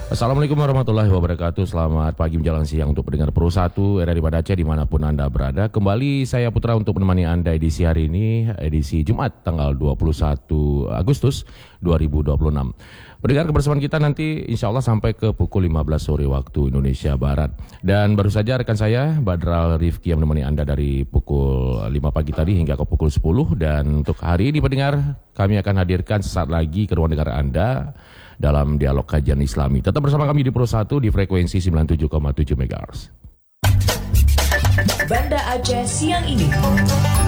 Assalamualaikum warahmatullahi wabarakatuh. Selamat pagi menjelang siang untuk pendengar Pro 1 RRI Banda Aceh dimanapun Anda berada. Kembali saya Putra untuk menemani Anda edisi hari ini, edisi Jumat tanggal 21 Agustus 2026. Pendengar, kebersamaan kita nanti insya Allah sampai ke pukul 15 sore waktu Indonesia Barat. Dan baru saja rekan saya Badral Rifki yang menemani Anda dari pukul 5 pagi tadi hingga ke pukul 10. Dan untuk hari ini pendengar, kami akan hadirkan sesaat lagi ke ruang dengar Anda dalam dialog kajian Islami. Tetap bersama kami di Pro 1 di frekuensi 97,7 MHz. Banda Aceh siang ini.